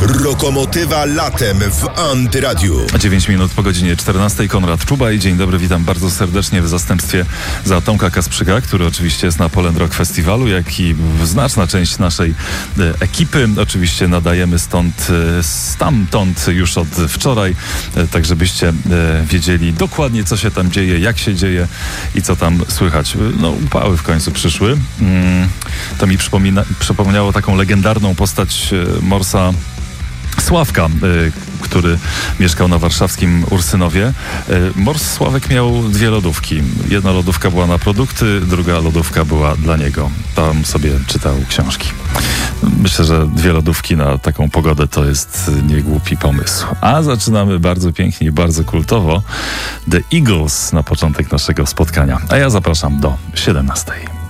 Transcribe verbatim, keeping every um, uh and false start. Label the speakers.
Speaker 1: Lokomotywa latem w Antyradiu.
Speaker 2: dziewięć minut po godzinie czternastej. Konrad Czuba i dzień dobry, witam bardzo serdecznie w zastępstwie za Tomka Kasprzyka, który oczywiście jest na Poland Rock Festiwalu, jak i znaczna część naszej e, ekipy. Oczywiście nadajemy stąd, e, stamtąd już od wczoraj, e, tak żebyście e, wiedzieli dokładnie, co się tam dzieje, jak się dzieje i co tam słychać. No, upały w końcu przyszły. Mm, to mi przypomina, przypomniało taką legendarną postać e, Morsa Sławka, y, który mieszkał na warszawskim Ursynowie. Y, Mors Sławek miał dwie lodówki. Jedna lodówka była na produkty, druga lodówka była dla niego. Tam sobie czytał książki. Myślę, że dwie lodówki na taką pogodę to jest niegłupi pomysł. A zaczynamy bardzo pięknie i bardzo kultowo. The Eagles na początek naszego spotkania. A ja zapraszam do siedemnastej.